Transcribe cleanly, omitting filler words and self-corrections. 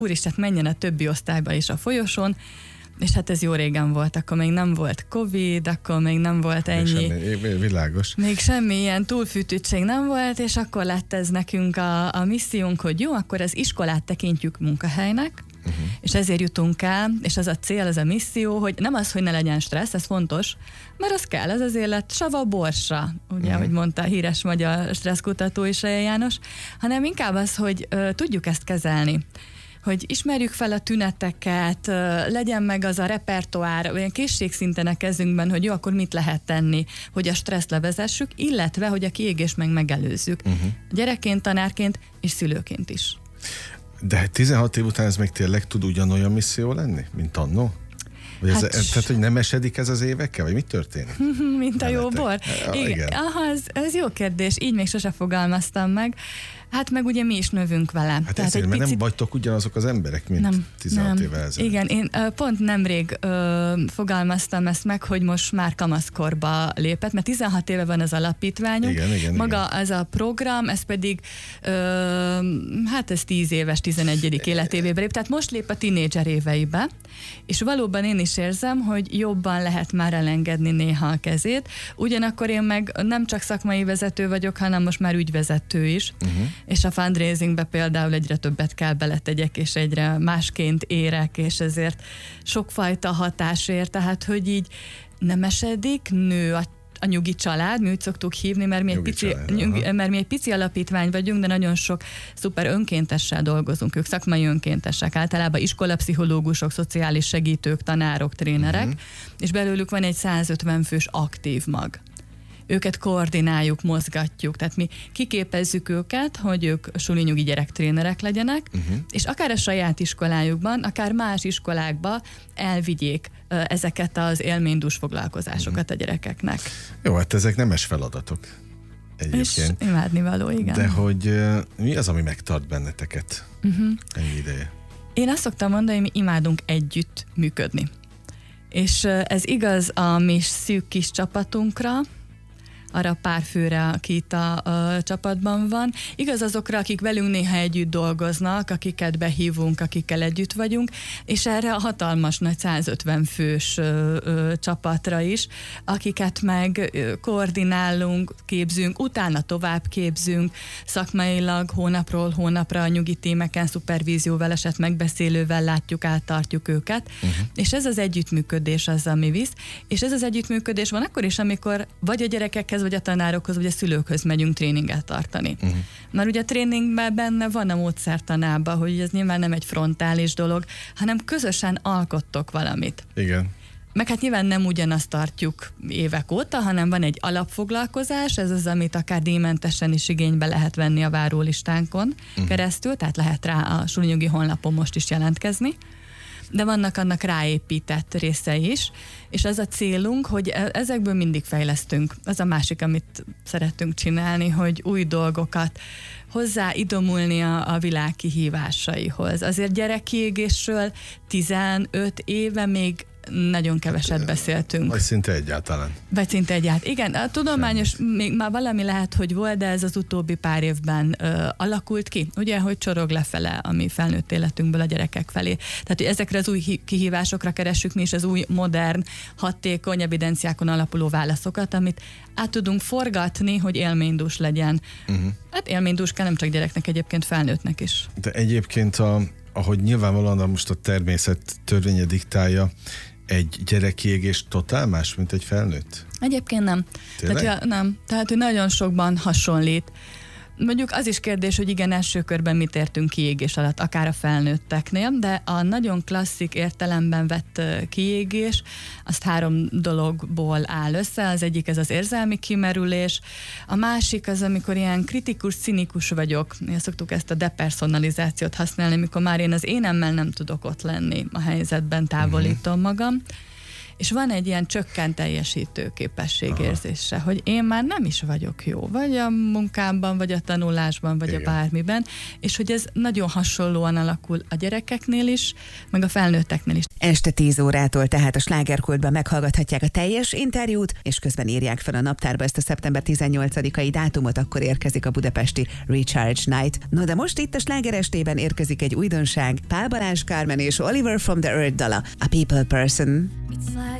úristen, menjen a többi osztályba is a folyosón, és hát ez jó régen volt, akkor még nem volt Covid, akkor még nem volt ennyi. Világos. Még semmi ilyen túlfűtődtség nem volt, és akkor lett ez nekünk a missziónk, hogy jó, akkor az iskolát tekintjük munkahelynek, és ezért jutunk el, és ez a cél, ez a misszió, hogy nem az, hogy ne legyen stressz, ez fontos, mert az kell, ez az élet sava borsa, ugye, ahogy mondta a híres magyar stresszkutató is, Reje János, hanem inkább az, hogy tudjuk ezt kezelni. Hogy ismerjük fel a tüneteket, legyen meg az a repertoár, olyan készségszinten a kezünkben, hogy jó, akkor mit lehet tenni, hogy a stresszt levezessük, illetve, hogy a kiégést meg megelőzzük. Gyerekként, tanárként és szülőként is. De 16 év után ez még tényleg tud ugyanolyan misszió lenni, mint annó? Tehát, hogy nem esedik ez az évekkel? Vagy mi történik? Mint a jó bor? Igen. Aha, ez jó kérdés. Így még sose fogalmaztam meg. Hát meg ugye mi is növünk vele. Hát tehát ezért, mert nem vagytok ugyanazok az emberek, mint 16 évvel ezelőtt. Igen, én pont nemrég fogalmaztam ezt meg, hogy most már kamaszkorba lépett, mert 16 éve van az alapítványunk. Igen, maga ez a program, ez pedig hát ez 10 éves, 11. életévébe lép, tehát most lép a tínédzser éveibe, és valóban én is érzem, hogy jobban lehet már elengedni néha a kezét. Ugyanakkor én meg nem csak szakmai vezető vagyok, hanem most már ügyvezető is. És a fundraisingbe például egyre többet kell beletegyek, és egyre másként érek, és ezért sokfajta hatás ér, tehát hogy így nem esedik, nő a nyugi család, mi úgy szoktuk hívni, mert mi egy pici alapítvány vagyunk, de nagyon sok szuper önkéntessel dolgozunk, ők szakmai önkéntesek, általában iskolapszichológusok, szociális segítők, tanárok, trénerek, és belőlük van egy 150 fős aktív mag. Őket koordináljuk, mozgatjuk, tehát mi kiképezzük őket, hogy ők sulinyugi gyerektrénerek legyenek, és akár a saját iskolájukban, akár más iskolákba elvigyék ezeket az élménydús foglalkozásokat a gyerekeknek. Jó, hát ezek nemes feladatok egyébként. És imádnivaló, igen. De hogy mi az, ami megtart benneteket ennyi ideje? Én azt szoktam mondani, hogy mi imádunk együtt működni. És ez igaz a mi szűk kis csapatunkra, arra pár főre, aki itt a csapatban van. Igaz azokra, akik velünk néha együtt dolgoznak, akiket behívunk, akikkel együtt vagyunk, és erre a hatalmas nagy 150 fős csapatra is, akiket meg koordinálunk, képzünk, utána tovább képzünk, szakmailag hónapról hónapra a nyugi tímeken szupervízióval, eset megbeszélővel látjuk, áttartjuk őket, és ez az együttműködés az, ami visz, és ez az együttműködés van akkor is, amikor vagy a gyerekekhez, vagy a tanárokhoz, vagy a szülőkhöz megyünk tréninget tartani. Mert ugye a tréningben benne van a módszertanában, hogy ez nyilván nem egy frontális dolog, hanem közösen alkottok valamit. Igen. Meg hát nyilván nem ugyanazt tartjuk évek óta, hanem van egy alapfoglalkozás, ez az, amit akár díjmentesen is igénybe lehet venni a várólistánkon keresztül, tehát lehet rá a sulinyugi honlapon most is jelentkezni. De vannak annak ráépített részei is, és az a célunk, hogy ezekből mindig fejlesztünk. Az a másik, amit szeretünk csinálni, hogy új dolgokat hozzáidomulni a világ kihívásaihoz. Azért gyerekkiégésről 15 éve még nagyon keveset beszéltünk. Vagy szinte egyáltalán. Igen, a tudományos még már valami lehet, hogy volt, de ez az utóbbi pár évben alakult ki. Ugye, hogy csorog lefele a mi felnőtt életünkből a gyerekek felé. Tehát, hogy ezekre az új kihívásokra keressük mi is az új, modern, hatékony evidenciákon alapuló válaszokat, amit át tudunk forgatni, hogy élménydús legyen. Hát élménydús kell nem csak gyereknek, egyébként felnőttnek is. De egyébként ahogy nyilvánvalóan most a természet törvénye diktálja, egy gyerekkiégés totál más, mint egy felnőtt? Egyébként nem. Tehát, hogy nagyon sokban hasonlít. Mondjuk az is kérdés, hogy igen, első körben mit értünk kiégés alatt, akár a felnőtteknél, de a nagyon klasszik értelemben vett kiégés, azt 3 dologból áll össze. Az egyik ez az érzelmi kimerülés, a másik az, amikor ilyen kritikus, cinikus vagyok. Szoktuk ezt a depersonalizációt használni, amikor már én az énemmel nem tudok ott lenni a helyzetben, távolítom magam. és van egy ilyen csökkent teljesítő képességérzése, hogy én már nem is vagyok jó, vagy a munkámban, vagy a tanulásban, vagy a bármiben, és hogy ez nagyon hasonlóan alakul a gyerekeknél is, meg a felnőtteknél is. Este 10 órától tehát a Slágerkultban meghallgathatják a teljes interjút, és közben írják fel a naptárba ezt a szeptember 18-ai dátumot, akkor érkezik a budapesti Recharge Night. No, de most itt a Sláger estében érkezik egy újdonság, Pál Balázs, Carmen és Oliver from the Earth dala, A People Person.